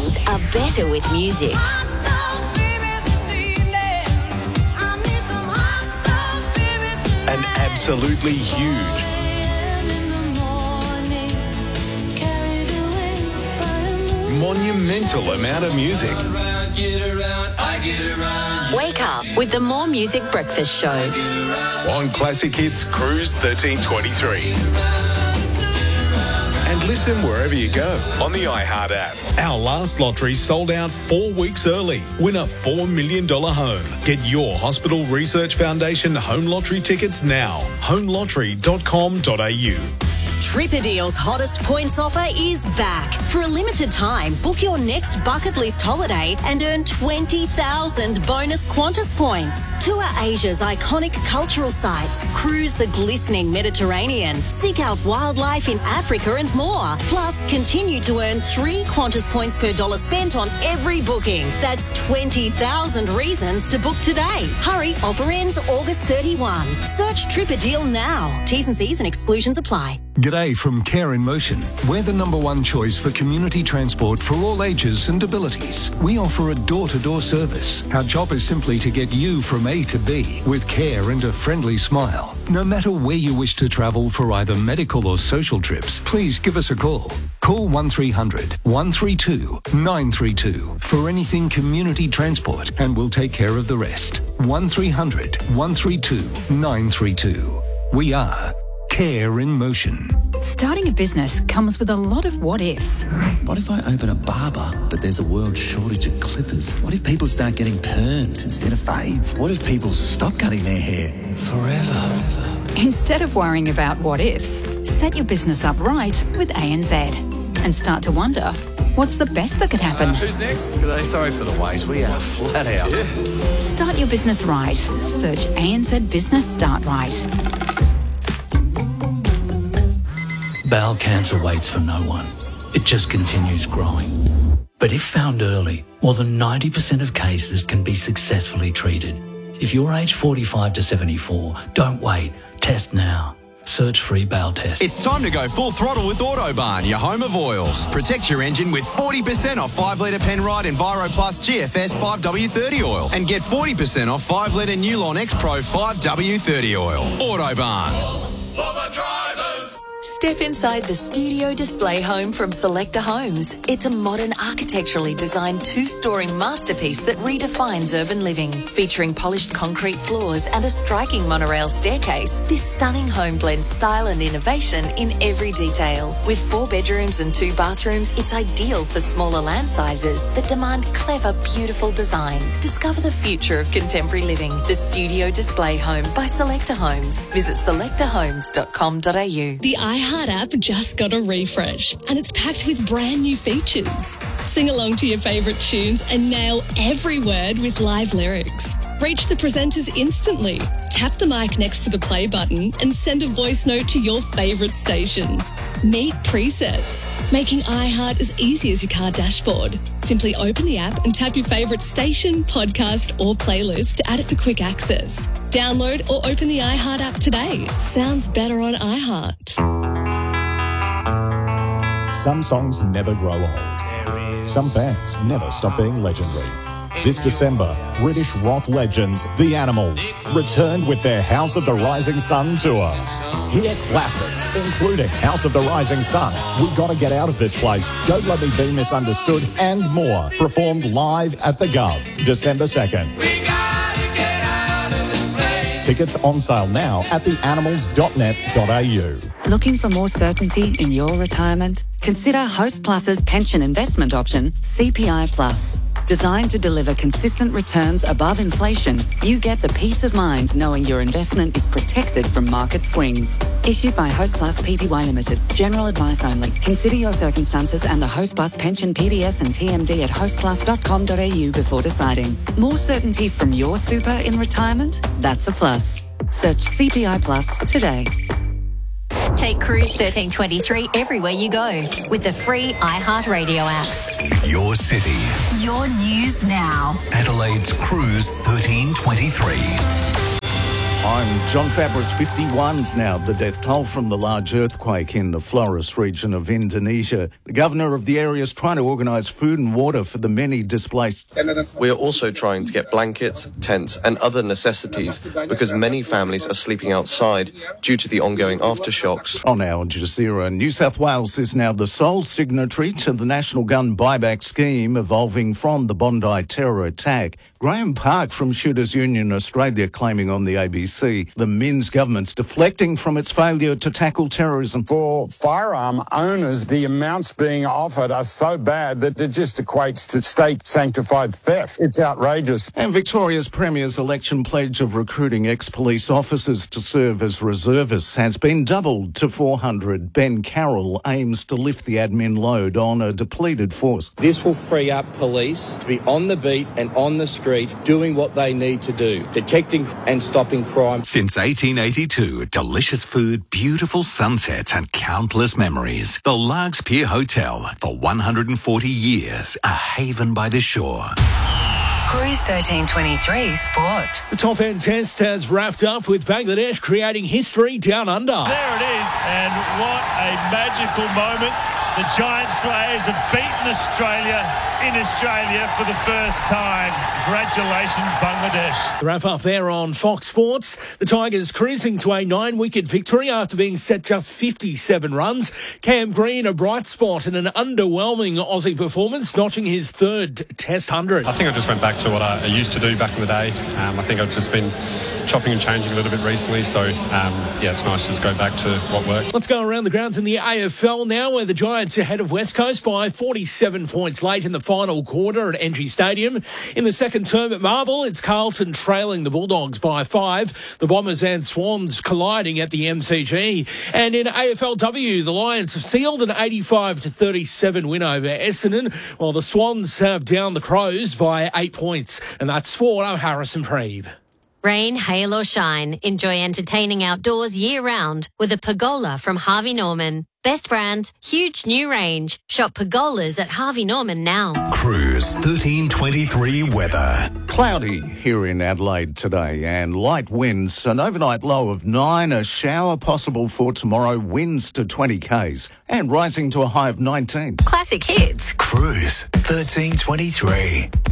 mornings are better with music. An absolutely huge, monumental amount of music. Wake up with the More Music Breakfast Show. On Classic Hits Cruise 1323. And listen wherever you go on the iHeart app. Our last lottery sold out 4 weeks early. Win a $4 million home. Get your Hospital Research Foundation home lottery tickets now. homelottery.com.au. Tripadeal's hottest points offer is back. For a limited time, book your next bucket list holiday and earn 20,000 bonus Qantas points. Tour Asia's iconic cultural sites, cruise the glistening Mediterranean, seek out wildlife in Africa and more. Plus, continue to earn 3 Qantas points per dollar spent on every booking. That's 20,000 reasons to book today. Hurry, offer ends August 31. Search Tripadeal now. T's and C's and exclusions apply. G'day from Care in Motion. We're the #1 choice for community transport for all ages and abilities. We offer a door-to-door service. Our job is simply to get you from A to B with care and a friendly smile. No matter where you wish to travel for either medical or social trips, please give us a call. Call 1300 132 932 for anything community transport and we'll take care of the rest. 1300 132 932. We are Care in Motion. Starting a business comes with a lot of what-ifs. What if I open a barber, but there's a world shortage of clippers? What if people start getting perms instead of fades? What if people stop cutting their hair forever? Instead of worrying about what-ifs, set your business up right with ANZ and start to wonder, what's the best that could happen? Who's next? G'day. Sorry for the wait. We are flat out. Yeah. Start your business right. Search ANZ Business Start Right. Bowel cancer waits for no one. It just continues growing. But if found early, more than 90% of cases can be successfully treated. If you're aged 45 to 74, don't wait. Test now. Search free bowel test. It's time to go full throttle with Autobarn, your home of oils. Protect your engine with 40% off 5-litre Penrite Enviro Plus GFS 5W30 oil. And get 40% off 5-litre Newlawn X Pro 5W30 oil. Autobarn. For the drivers. Step inside the studio display home from Selector Homes. It's a modern, architecturally designed 2-story masterpiece that redefines urban living. Featuring polished concrete floors and a striking monorail staircase, this stunning home blends style and innovation in every detail. With 4 bedrooms and 2 bathrooms, it's ideal for smaller land sizes that demand clever, beautiful design. Discover the future of contemporary living. The studio display home by Selector Homes. Visit selectorhomes.com.au. The iHeart app just got a refresh and it's packed with brand new features. Sing along to your favourite tunes and nail every word with live lyrics. Reach the presenters instantly. Tap the mic next to the play button and send a voice note to your favourite station. Meet presets, making iHeart as easy as your car dashboard. Simply open the app and tap your favourite station, podcast or playlist to add it for quick access. Download or open the iHeart app today. Sounds better on iHeart. Some songs never grow old. Some bands never stop being legendary. This December, British rock legends, The Animals, returned with their House of the Rising Sun tour. Hear classics, including House of the Rising Sun, We Gotta Get Out of This Place, Don't Let Me Be Misunderstood, and more, performed live at the Gov, December 2nd. Tickets on sale now at theanimals.net.au. Looking for more certainty in your retirement? Consider Host Plus's pension investment option, CPI Plus. Designed to deliver consistent returns above inflation, you get the peace of mind knowing your investment is protected from market swings. Issued by Host Plus Pty Limited. General advice only. Consider your circumstances and the Host Plus pension PDS and TMD at hostplus.com.au before deciding. More certainty from your super in retirement? That's a plus. Search CPI Plus today. Take Cruise 1323 everywhere you go with the free iHeartRadio app. Your city. Your news now. Adelaide's Cruise 1323. I'm John Fabris. 51's now the death toll from the large earthquake in the Flores region of Indonesia. The governor of the area is trying to organise food and water for the many displaced. We are also trying to get blankets, tents and other necessities because many families are sleeping outside due to the ongoing aftershocks. On Al Jazeera, New South Wales is now the sole signatory to the National Gun Buyback Scheme evolving from the Bondi terror attack. Graham Park from Shooters Union Australia claiming on the ABC the Minns government's deflecting from its failure to tackle terrorism. For firearm owners, the amounts being offered are so bad that it just equates to state-sanctified theft. It's outrageous. And Victoria's Premier's election pledge of recruiting ex-police officers to serve as reservists has been doubled to 400. Ben Carroll aims to lift the admin load on a depleted force. This will free up police to be on the beat and on the street doing what they need to do, detecting and stopping crime. Since 1882, delicious food, beautiful sunsets and countless memories. The Largs Pier Hotel, for 140 years, a haven by the shore. Cruise 1323 Sport. The top end test has wrapped up with Bangladesh creating history down under. There it is, and what a magical moment. The Giant Slayers have beaten Australia in Australia for the first time. Congratulations, Bangladesh. The wrap up there on Fox Sports. The Tigers cruising to a 9-wicket victory after being set just 57 runs. Cam Green, a bright spot in an underwhelming Aussie performance, notching his third Test 100. I think I just went back to what I used to do back in the day. I think I've just been chopping and changing a little bit recently, so it's nice to just go back to what worked. Let's go around the grounds in the AFL now, where the Giants are ahead of West Coast by 47 points late in the final quarter at NG Stadium. In the second term at Marvel, it's Carlton trailing the Bulldogs by 5. The Bombers and Swans colliding at the MCG. And in AFLW, the Lions have sealed an 85-37 win over Essendon, while the Swans have down the Crows by 8 points. And that's sport. I'm Harrison Preeve. Rain, hail or shine, enjoy entertaining outdoors year-round with a pergola from Harvey Norman. Best brands, huge new range. Shop pergolas at Harvey Norman now. Cruise 1323 weather. Cloudy here in Adelaide today and light winds. An overnight low of 9. A shower possible for tomorrow. Winds to 20 k's and rising to a high of 19. Classic hits. Cruise 1323.